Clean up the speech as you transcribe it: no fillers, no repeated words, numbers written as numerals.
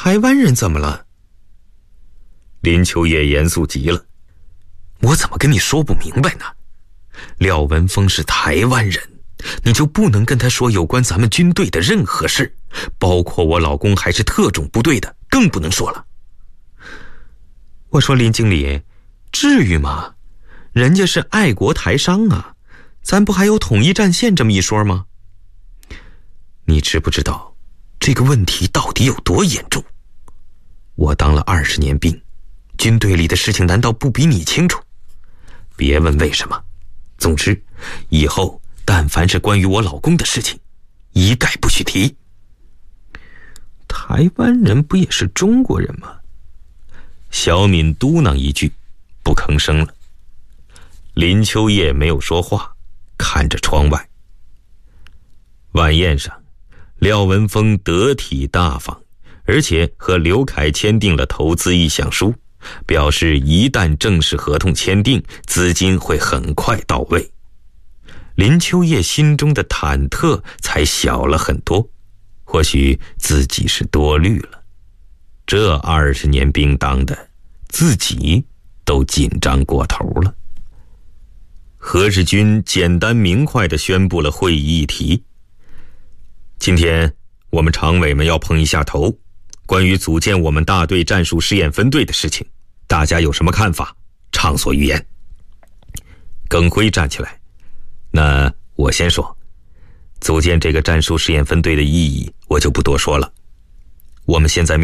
台湾人怎么了？林秋叶严肃极了。我怎么跟你说不明白呢？廖文峰是台湾人，你就不能跟他说有关咱们军队的任何事，包括我老公还是特种部队的，更不能说了。我说林经理，至于吗？人家是爱国台商啊，咱不还有统一战线这么一说吗？你知不知道这个问题到底有多严重？我当了20年兵，军队里的事情难道不比你清楚？别问为什么，总之以后但凡是关于我老公的事情，一概不许提。台湾人不也是中国人吗？小敏嘟囔一句，不吭声了。林秋叶没有说话，看着窗外。晚宴上，廖文峰得体大方，而且和刘凯签订了投资意向书，表示一旦正式合同签订，资金会很快到位。林秋叶心中的忐忑才小了很多，或许自己是多虑了。这20年兵当的，自己都紧张过头了。何日军简单明快地宣布了会议议题。今天我们常委们要碰一下头，关于组建我们大队战术试验分队的事情，大家有什么看法？畅所欲言。耿辉站起来，那我先说，组建这个战术试验分队的意义我就不多说了。我们现在